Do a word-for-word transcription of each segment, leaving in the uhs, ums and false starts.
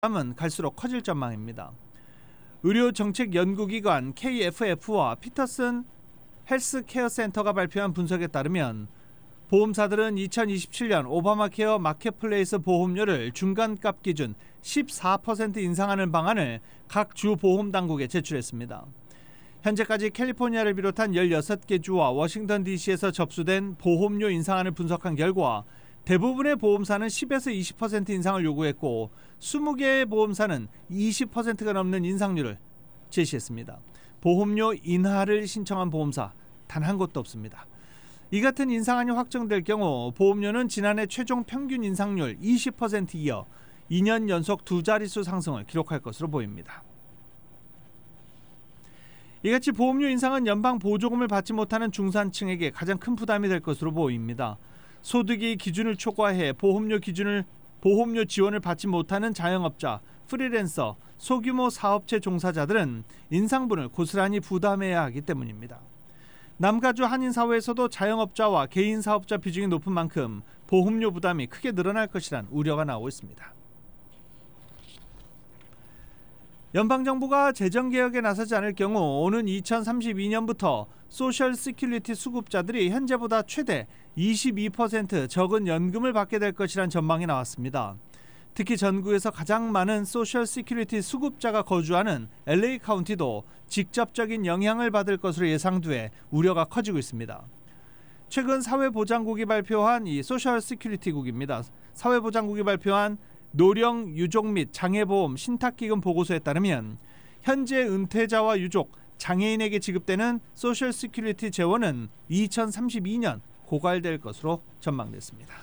부담은 갈수록 커질 전망입니다. 의료정책연구기관 케이에프에프와 피터슨 헬스케어 센터가 발표한 분석에 따르면 보험사들은 이천이십칠 년 오바마케어 마켓플레이스 보험료를 중간값 기준 십사 퍼센트 인상하는 방안을 각 주 보험 당국에 제출했습니다. 현재까지 캘리포니아를 비롯한 열여섯 개 주와 워싱턴 디씨에서 접수된 보험료 인상안을 분석한 결과 대부분의 보험사는 십에서 이십 퍼센트 인상을 요구했고 이십 개의 보험사는 이십 퍼센트가 넘는 인상률을 제시했습니다. 보험료 인하를 신청한 보험사 단 한 곳도 없습니다. 이 같은 인상안이 확정될 경우 보험료는 지난해 최종 평균 인상률 이십 퍼센트 이어 이 년 연속 두 자릿수 상승을 기록할 것으로 보입니다. 이같이 보험료 인상은 연방 보조금을 받지 못하는 중산층에게 가장 큰 부담이 될 것으로 보입니다. 소득이 기준을 초과해 보험료 기준을 보험료 지원을 받지 못하는 자영업자, 프리랜서, 소규모 사업체 종사자들은 인상분을 고스란히 부담해야 하기 때문입니다. 남가주 한인사회에서도 자영업자와 개인 사업자 비중이 높은 만큼 보험료 부담이 크게 늘어날 것이란 우려가 나오고 있습니다. 연방정부가 재정개혁에 나서지 않을 경우 오는 이천삼십이 년부터 소셜 시큐리티 수급자들이 현재보다 최대 이십이 퍼센트 적은 연금을 받게 될 것이란 전망이 나왔습니다. 특히 전국에서 가장 많은 소셜 시큐리티 수급자가 거주하는 엘에이 카운티도 직접적인 영향을 받을 것으로 예상돼 우려가 커지고 있습니다. 최근 사회보장국이 발표한 이 소셜 시큐리티국입니다. 사회보장국이 발표한 노령, 유족 및 장애보험 신탁기금 보고서에 따르면 현재 은퇴자와 유족, 장애인에게 지급되는 소셜 시큐리티 재원은 이천삼십이 년 고갈될 것으로 전망됐습니다.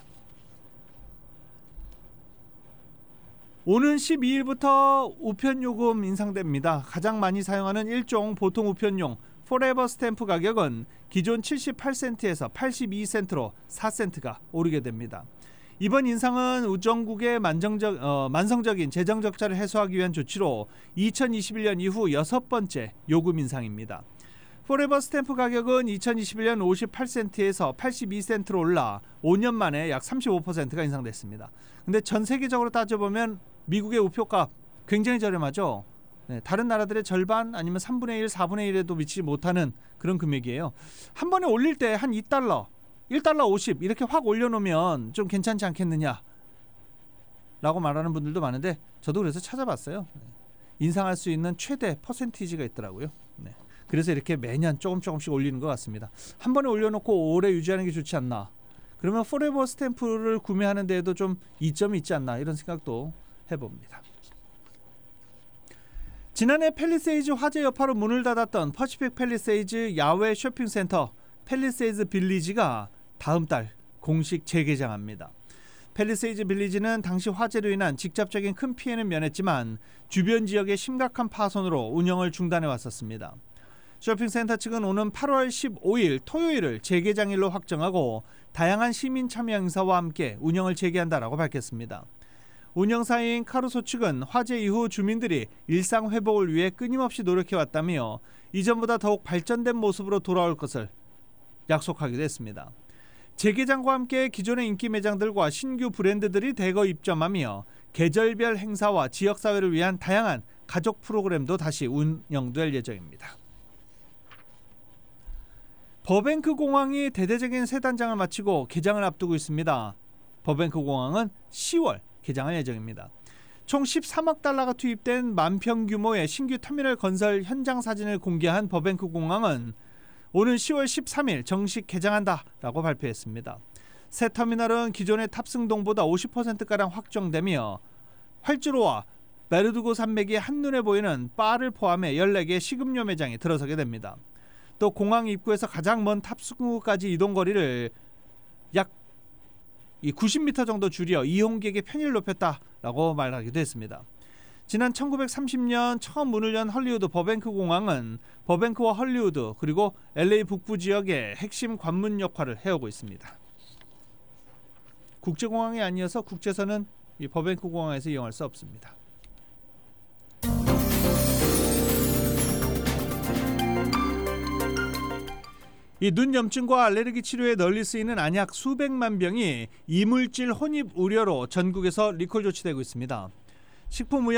오는 십이 일부터 우편요금 인상됩니다. 가장 많이 사용하는 일종 보통 우편용 포레버 스탬프 가격은 기존 칠십팔 센트에서 팔십이 센트로 사 센트가 오르게 됩니다. 이번 인상은 우정국의 만정적, 어, 만성적인 재정 적자를 해소하기 위한 조치로 이천이십일 년 이후 여섯 번째 요금 인상입니다. 포레버 스탬프 가격은 이천이십일 년 오십팔 센트에서 팔십이 센트로 올라 오 년 만에 약 삼십오 퍼센트가 인상됐습니다. 근데 전 세계적으로 따져보면 미국의 우표값 굉장히 저렴하죠. 네, 다른 나라들의 절반 아니면 삼분의 일, 사분의 일에도 미치지 못하는 그런 금액이에요. 한 번에 올릴 때 한 이 달러, 일 달러 오십 이렇게 확 올려놓으면 좀 괜찮지 않겠느냐 라고 말하는 분들도 많은데 저도 그래서 찾아봤어요. 인상할 수 있는 최대 퍼센티지가 있더라고요. 네. 그래서 이렇게 매년 조금 조금씩 올리는 것 같습니다. 한 번에 올려놓고 오래 유지하는 게 좋지 않나. 그러면 포레버 스탬프를 구매하는 데에도 좀 이점이 있지 않나 이런 생각도 해봅니다. 지난해 팰리세이즈 화재 여파로 문을 닫았던 퍼시픽 팰리세이즈 야외 쇼핑센터 팰리세이즈 빌리지가 다음 달 공식 재개장합니다. 팰리세이즈 빌리지는 당시 화재로 인한 직접적인 큰 피해는 면했지만 주변 지역의 심각한 파손으로 운영을 중단해 왔었습니다. 쇼핑센터 측은 오는 팔월 십오일 토요일을 재개장일로 확정하고 다양한 시민 참여 행사와 함께 운영을 재개한다라고 밝혔습니다. 운영사인 카루소 측은 화재 이후 주민들이 일상 회복을 위해 끊임없이 노력해왔다며 이전보다 더욱 발전된 모습으로 돌아올 것을 약속하기도 했습니다. 재개장과 함께 기존의 인기 매장들과 신규 브랜드들이 대거 입점하며 계절별 행사와 지역사회를 위한 다양한 가족 프로그램도 다시 운영될 예정입니다. 버뱅크 공항이 대대적인 새 단장을 마치고 개장을 앞두고 있습니다. 버뱅크 공항은 시월 개장할 예정입니다. 총 십삼억 달러가 투입된 만평 규모의 신규 터미널 건설 현장 사진을 공개한 버뱅크 공항은 오는 시월 십삼일 정식 개장한다라고 발표했습니다. 새 터미널은 기존의 탑승동보다 오십 퍼센트가량 확정되며 활주로와 베르두고 산맥이 한눈에 보이는 바를 포함해 열네 개 식음료 매장이 들어서게 됩니다. 또 공항 입구에서 가장 먼 탑승구까지 이동거리를 약 구십 미터 정도 줄여 이용객의 편의를 높였다라고 말하기도 했습니다. 지난 천구백삼십 년 처음 문을 연 헐리우드 버뱅크 공항은 버뱅크와 헐리우드 그리고 엘에이 북부 지역의 핵심 관문 역할을 해오고 있습니다. 국제공항이 아니어서 국제선은 이 버뱅크 공항에서 이용할 수 없습니다. 이 눈 염증과 알레르기 치료에 널리 쓰이는 안약 수백만 병이 이물질 혼입 우려로 전국에서 리콜 조치되고 있습니다. 식품의약